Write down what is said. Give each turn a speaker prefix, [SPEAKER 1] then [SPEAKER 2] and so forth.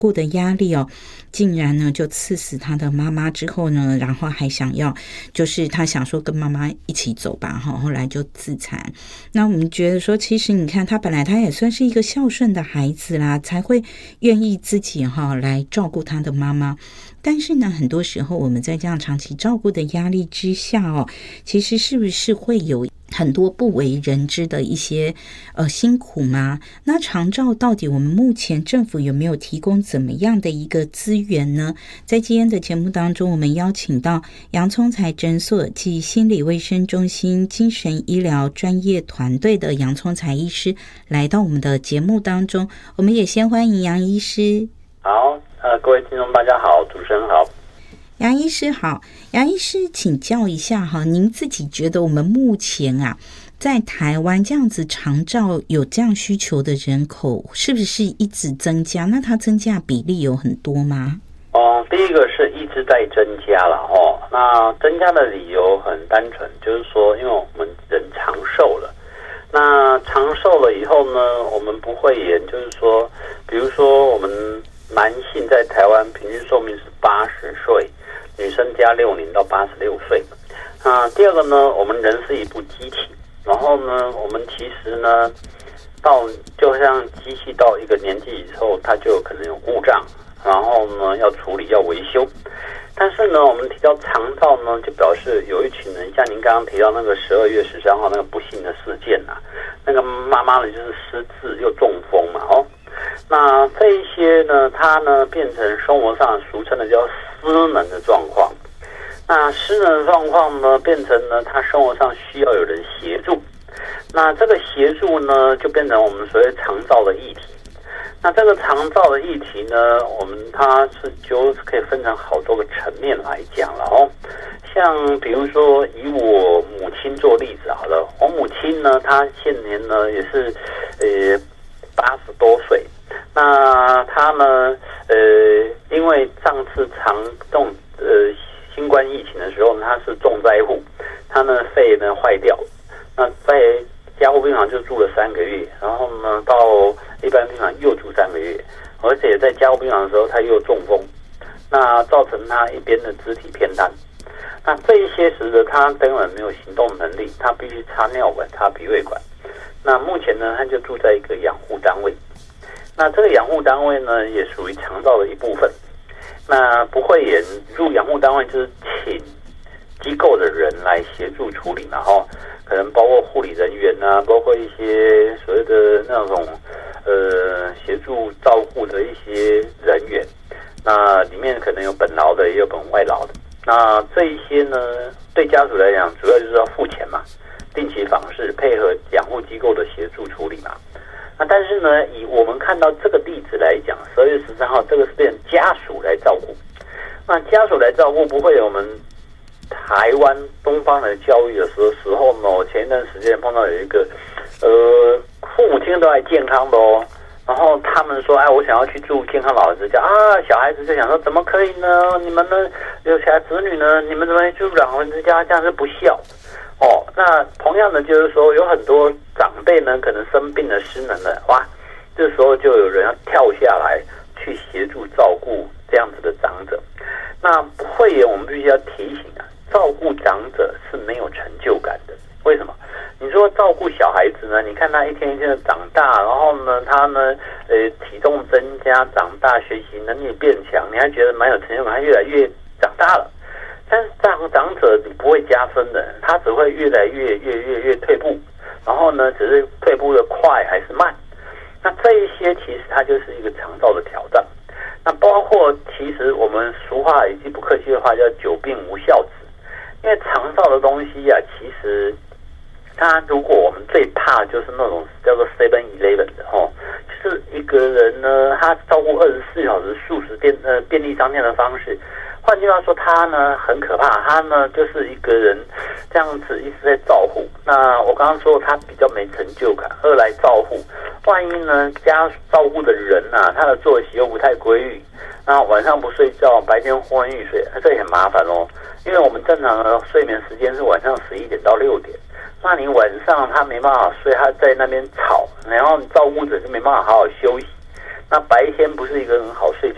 [SPEAKER 1] 顾的压力哦，竟然呢就刺死他的妈妈之后呢，然后还想要就是他想说跟妈妈一起走吧，后来就自残。那我们觉得说，其实你看他本来他也算是一个孝顺的孩子啦，才会愿意自己来照顾他的妈妈。但是呢，很多时候我们在这样长期照顾的压力之下哦，其实是不是会有很多不为人知的一些辛苦吗？那长照到底我们目前政府有没有提供怎么样的一个资源呢？在今天的节目当中，我们邀请到洋葱才诊所及心理卫生中心精神医疗专业团队的洋葱才医师来到我们的节目当中，我们也先欢迎杨医师。
[SPEAKER 2] 好，各位听众大家好，主持人好。
[SPEAKER 1] 杨医师好，杨医师请教一下您自己觉得我们目前在台湾这样子长照有这样需求的人口是不是一直增加？那它增加比例有很多吗？
[SPEAKER 2] 第一个是一直在增加了那增加的理由很单纯，就是说因为我们人长寿了，那长寿了以后呢，我们不会演，就是说比如说我们男性在台湾平均寿命是80岁，女生加60到86岁。第二个呢，我们人是一部机器，然后呢，我们其实呢，就像机器到一个年纪以后，它就可能有故障，然后呢要处理要维修。但是呢，我们提到长照呢，就表示有一群人，像您刚刚提到那个12月13号那个不幸的事件那个妈妈呢就是失智又中风嘛那这一些呢，它呢变成生活上俗称的叫失能的状况。那失能的状况呢，变成呢他生活上需要有人协助。那这个协助呢，就变成我们所谓长照的议题。那这个长照的议题呢，它就是可以分成好多个层面来讲了像比如说以我母亲做例子好了，我母亲呢，她现年呢也是80多岁。那他呢因为上次新冠疫情的时候，他是重灾户，他呢肺呢坏掉，那在加护病房就住了3个月，然后呢到一般病房又住3个月，而且在加护病房的时候他又中风，那造成他一边的肢体偏瘫。那这一些使得他根本没有行动能力，他必须插尿管插鼻胃管。那目前呢他就住在一个养护单位，那这个养护单位呢也属于长照的一部分。那不会也入养护单位就是请机构的人来协助处理嘛可能包括护理人员包括一些所谓的那种协助照顾的一些人员，那里面可能有本劳的也有本外劳的。那这一些呢对家属来讲主要就是要付钱嘛，定期访视，配合养护机构的协助处理嘛。那但是呢，以我们看到这个例子来讲，12月13号这个是变家属来照顾。那家属来照顾不会有我们台湾东方的教育的时候呢，我前一段时间碰到有一个父母亲都还健康的然后他们说我想要去住健康老人之家小孩子就想说怎么可以呢？你们呢有小孩子女呢，你们怎么住老人之家？这样是不孝。那同样的就是说，有很多长辈呢，可能生病了、失能了，这时候就有人要跳下来去协助照顾这样子的长者。那会员我们必须要提醒照顾长者是没有成就感的。为什么？你说照顾小孩子呢？你看他一天一天的长大，然后呢，他呢，体重增加，长大，学习能力变强，你还觉得蛮有成就感，他越来越长大了。但是长者你不会加分的，他只会越来越退步，然后呢，只是退步的快还是慢。那这一些其实它就是一个长照的挑战。那包括其实我们俗话以及不客气的话叫久病无孝子，因为长照的东西其实它如果我们最怕就是那种叫做 7-Eleven 的就是一个人呢，他照顾24小时素食便利商店的方式。换句话说，他呢很可怕，他呢就是一个人这样子一直在照顾。那我刚刚说他比较没成就感，二来照顾，万一呢家照顾的人他的作息又不太规律，那晚上不睡觉，白天昏昏欲睡，这也很麻烦因为我们正常的睡眠时间是晚上11点到6点，那你晚上他没办法睡，他在那边吵，然后照顾者就没办法好好休息。那白天不是一个很好睡觉